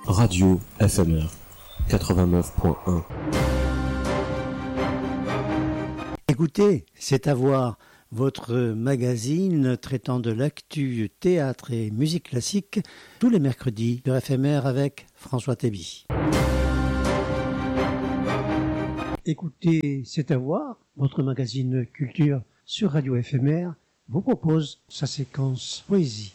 Radio FMR 89.1. Écoutez, c'est à voir, votre magazine traitant de l'actu théâtre et musique classique tous les mercredis de FMR avec François Théby. Écoutez, c'est à voir, votre magazine culture sur Radio FMR vous propose sa séquence poésie.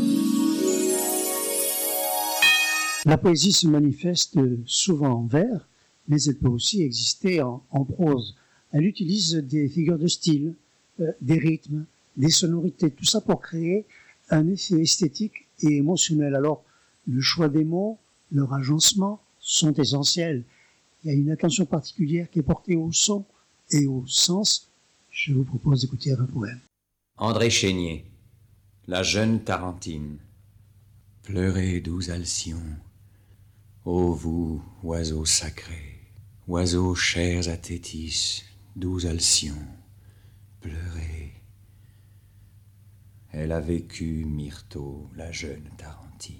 La poésie se manifeste souvent en vers, mais elle peut aussi exister en prose. Elle utilise des figures de style, des rythmes, des sonorités, tout ça pour créer un effet esthétique et émotionnel. Alors, le choix des mots, leur agencement sont essentiels. Il y a une attention particulière qui est portée au son et au sens. Je vous propose d'écouter un poème. André Chénier, La jeune Tarentine. Pleurez, doux alcyons, ô vous, oiseaux sacrés, oiseaux chers à Thétis, doux alcyons, pleurez. Elle a vécu, Myrto, la jeune Tarentine.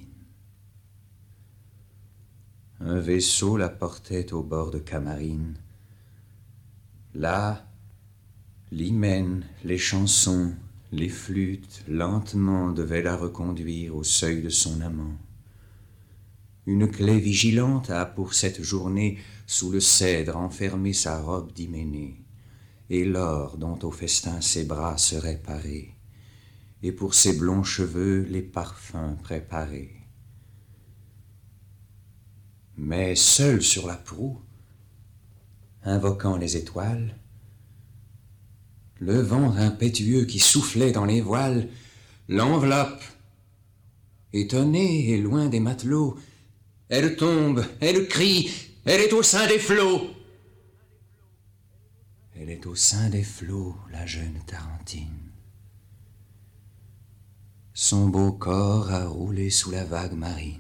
Un vaisseau la portait au bord de Camarine. Là, l'hymen, les chansons, les flûtes, lentement devaient la reconduire au seuil de son amant. Une clé vigilante a pour cette journée sous le cèdre enfermé sa robe d'hyménée, et l'or dont au festin ses bras seraient parés, et pour ses blonds cheveux les parfums préparés. Mais seul sur la proue, invoquant les étoiles, le vent impétueux qui soufflait dans les voiles l'enveloppe. Étonnée et loin des matelots, elle tombe, elle crie, elle est au sein des flots. Elle est au sein des flots, la jeune Tarentine. Son beau corps a roulé sous la vague marine.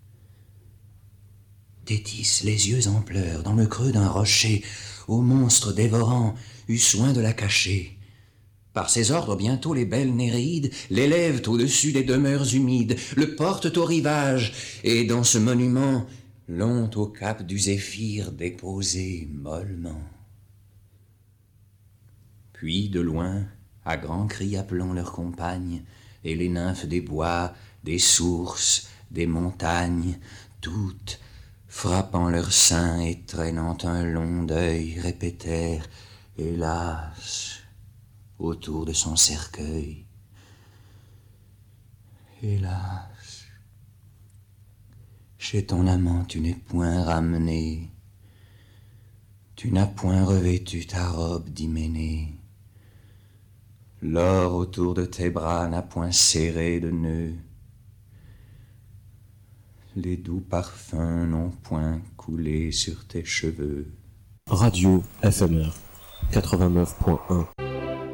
Thétis, les yeux en pleurs, dans le creux d'un rocher, au monstre dévorant, eut soin de la cacher. Par ses ordres, bientôt les belles Néréides l'élèvent au-dessus des demeures humides, le portent au rivage, et dans ce monument, l'ont au cap du Zéphyr déposé mollement. Puis, de loin, à grands cris appelant leurs compagnes, et les nymphes des bois, des sources, des montagnes, toutes, frappant leurs seins et traînant un long deuil, répétèrent « Hélas !» autour de son cercueil. Hélas, chez ton amant tu n'es point ramené, tu n'as point revêtu ta robe d'hyménée, l'or autour de tes bras n'a point serré de nœuds, les doux parfums n'ont point coulé sur tes cheveux. Radio FMR 89.1.